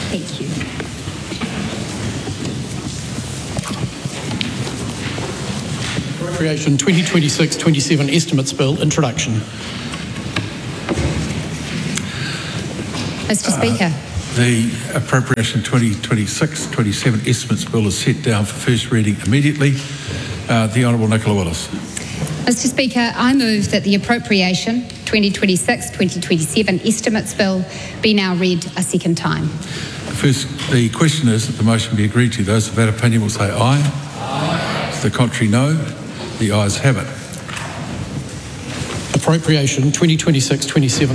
Thank you. Appropriation 2026-27 Estimates Bill, introduction. Mr Speaker. The Appropriation 2026-27 Estimates Bill is set down for first reading immediately. The Honourable Nicola Willis. Mr Speaker, I move that the Appropriation 2026-2027 Estimates Bill be now read a second time. First, the question is that the motion be agreed to. Those of that opinion will say aye. Aye. To the contrary, no. The ayes have it. Appropriation 2026-27